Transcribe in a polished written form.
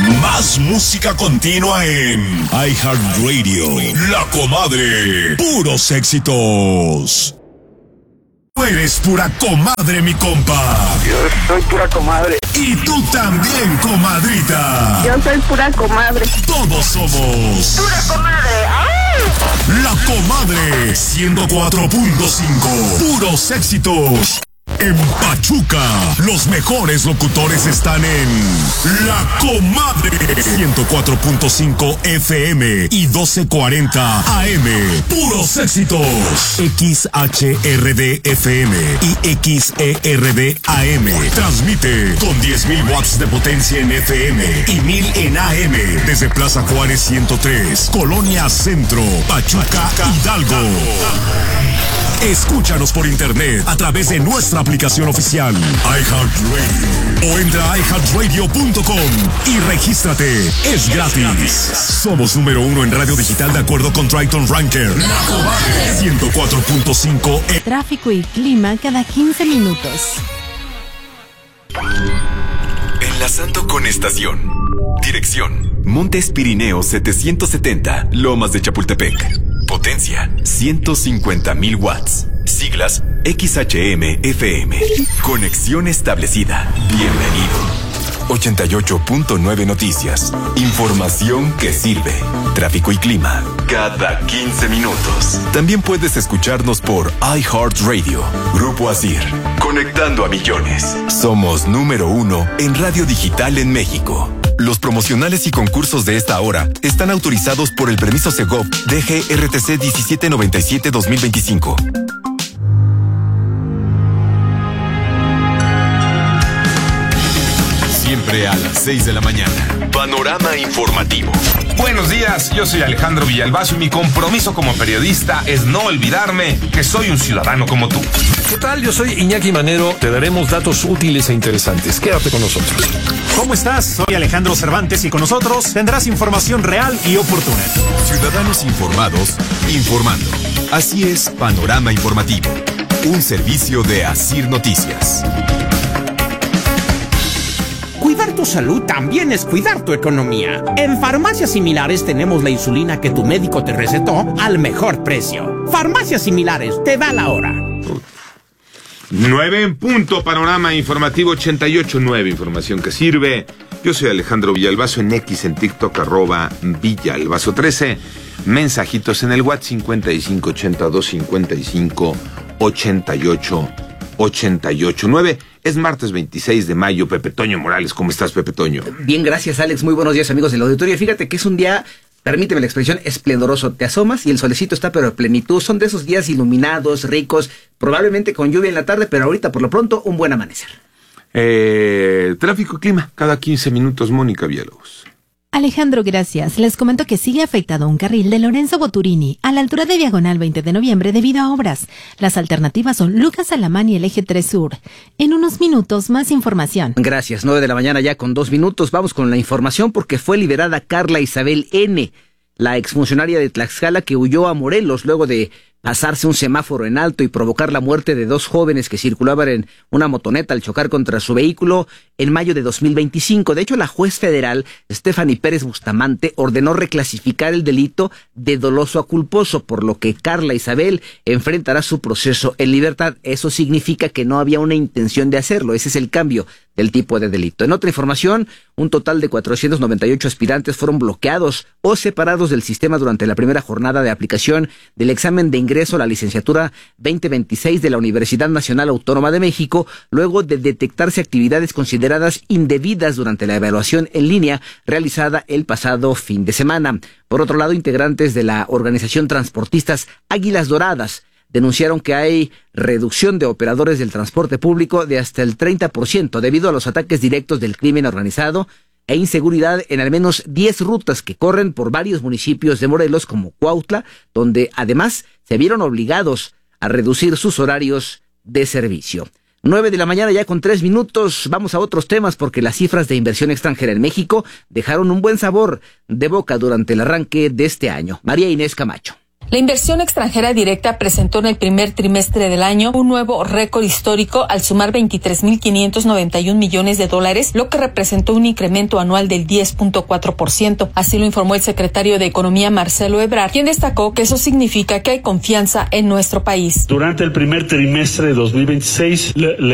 Más música continua en iHeartRadio. La Comadre. Puros éxitos. Tú eres pura comadre, mi compa. Yo soy pura comadre. Y tú también, comadrita. Yo soy pura comadre. Todos somos Pura comadre. ¡Ay! La Comadre 104.5. Puros éxitos. En Pachuca, los mejores locutores están en La Comadre 104.5 FM y 1240 AM. Puros éxitos. XHRD FM y XERD AM. Transmite con 10,000 watts de potencia en FM y 1,000 en AM desde Plaza Juárez 103, Colonia Centro, Pachuca, Hidalgo. Escúchanos por internet a través de nuestra aplicación oficial iHeartRadio o entra a iHeartRadio.com y regístrate. Es gratis. Somos número 1 en radio digital de acuerdo con Triton Ranker. 104.5. Tráfico y clima cada 15 minutos. Enlazando con estación. Dirección: Montes Pirineos 770, Lomas de Chapultepec. Potencia: 150,000 watts. Siglas: XHM-FM. Conexión establecida. Bienvenido. 88.9 Noticias. Información que sirve. Tráfico y clima cada 15 minutos. También puedes escucharnos por iHeartRadio. Grupo Asir. Conectando a millones. Somos número 1 en radio digital en México. Los promocionales y concursos de esta hora están autorizados por el permiso Segov DGRTC 1797-2025. Siempre a las 6 de la mañana. Panorama informativo. Buenos días, yo soy Alejandro Villalbazo y mi compromiso como periodista es no olvidarme que soy un ciudadano como tú. ¿Qué tal? Yo soy Iñaki Manero. Te daremos datos útiles e interesantes. Quédate con nosotros. ¿Cómo estás? Soy Alejandro Cervantes y con nosotros tendrás información real y oportuna. Ciudadanos informados, informando. Así es Panorama Informativo. Un servicio de Asir Noticias. Cuidar tu salud también es cuidar tu economía. En Farmacias Similares tenemos la insulina que tu médico te recetó al mejor precio. Farmacias Similares, te da la hora. 9 en punto, Panorama Informativo 88.9, información que sirve. Yo soy Alejandro Villalbazo en X, en TikTok, @Villalbazo13. Mensajitos en el WhatsApp 5582558889. Es martes 26 de mayo. Pepe Toño Morales, ¿cómo estás, Pepe Toño? Bien, gracias, Alex. Muy buenos días, amigos del auditorio. Fíjate que es un día, permíteme la expresión, esplendoroso. Te asomas y el solecito está pero a plenitud. Son de esos días iluminados, ricos, probablemente con lluvia en la tarde, pero ahorita por lo pronto un buen amanecer. Tráfico y clima, cada 15 minutos, Mónica Villalobos. Alejandro, gracias. Les comento que sigue afectado un carril de Lorenzo Boturini a la altura de Diagonal 20 de noviembre debido a obras. Las alternativas son Lucas Alamán y el Eje 3 Sur. En unos minutos, más información. Gracias, 9 de la mañana ya con 2 minutos. Vamos con la información porque fue liberada Carla Isabel N., la exfuncionaria de Tlaxcala que huyó a Morelos luego de pasarse un semáforo en alto y provocar la muerte de 2 jóvenes que circulaban en una motoneta al chocar contra su vehículo en mayo de 2025. De hecho, la juez federal, Stephanie Pérez Bustamante, ordenó reclasificar el delito de doloso a culposo, por lo que Carla Isabel enfrentará su proceso en libertad. Eso significa que no había una intención de hacerlo. Ese es el cambio del tipo de delito. En otra información, un total de 498 aspirantes fueron bloqueados o separados del sistema durante la primera jornada de aplicación del examen de ingreso a la licenciatura 2026 de la Universidad Nacional Autónoma de México, luego de detectarse actividades consideradas indebidas durante la evaluación en línea realizada el pasado fin de semana. Por otro lado, integrantes de la organización Transportistas Águilas Doradas denunciaron que hay reducción de operadores del transporte público de hasta el 30% debido a los ataques directos del crimen organizado e inseguridad en al menos 10 rutas que corren por varios municipios de Morelos como Cuautla, donde además se vieron obligados a reducir sus horarios de servicio. 9 de la mañana ya con 3 minutos. Vamos a otros temas porque las cifras de inversión extranjera en México dejaron un buen sabor de boca durante el arranque de este año. María Inés Camacho. La inversión extranjera directa presentó en el primer trimestre del año un nuevo récord histórico al sumar 23.591 millones de dólares, lo que representó un incremento anual del 10.4%. Así lo informó el secretario de Economía, Marcelo Ebrard, quien destacó que eso significa que hay confianza en nuestro país. Durante el primer trimestre de 2026, la